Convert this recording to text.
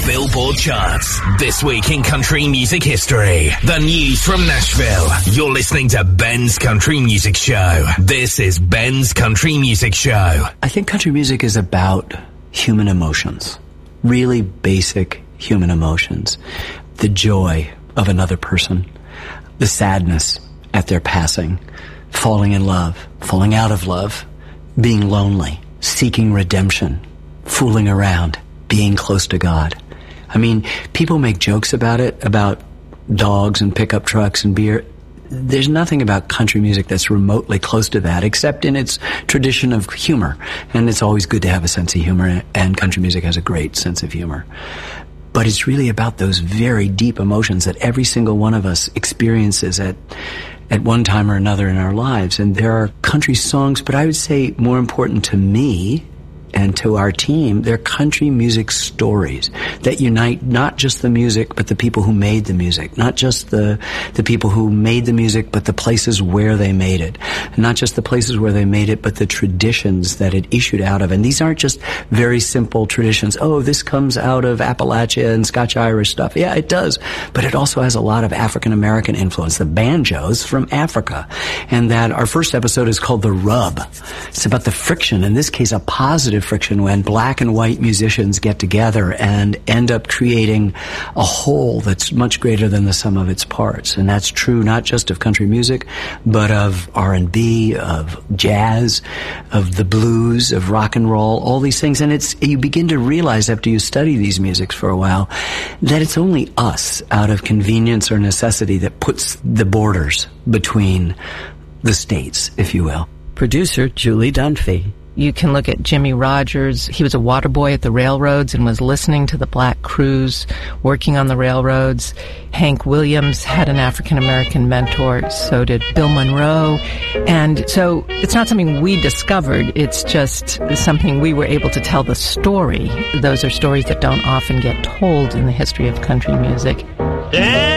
Billboard charts. This week in country music history. The news from Nashville. You're listening to Ben's Country Music Show. This is Ben's Country Music Show. I think country music is about human emotions. Really basic human emotions. The joy of another person. The sadness at their passing. Falling in love. Falling out of love. Being lonely. Seeking redemption. Fooling around. Being close to God. I mean, people make jokes about it, about dogs and pickup trucks and beer. There's nothing about country music that's remotely close to that, except in its tradition of humor. And it's always good to have a sense of humor, and country music has a great sense of humor. But it's really about those very deep emotions that every single one of us experiences at one time or another in our lives. And there are country songs, but I would say more important to me and to our team, they're country music stories that unite not just the music, but the people who made the music. Not just the people who made the music, but the places where they made it. And not just the places where they made it, but the traditions that it issued out of. And these aren't just very simple traditions. Oh, this comes out of Appalachia and Scotch-Irish stuff. Yeah, it does. But it also has a lot of African-American influence. The banjo's from Africa. And that our first episode is called The Rub. It's about the friction, in this case, a positive friction when black and white musicians get together and end up creating a whole that's much greater than the sum of its parts. And that's true not just of country music, but of R&B, of jazz, of the blues, of rock and roll, all these things. And you begin to realize after you study these musics for a while that it's only us, out of convenience or necessity, that puts the borders between the states, if you will. Producer Julie Dunphy. You can look at Jimmie Rodgers. He was a water boy at the railroads and was listening to the black crews working on the railroads. Hank Williams had an African-American mentor. So did Bill Monroe. And so it's not something we discovered. It's just something we were able to tell the story. Those are stories that don't often get told in the history of country music.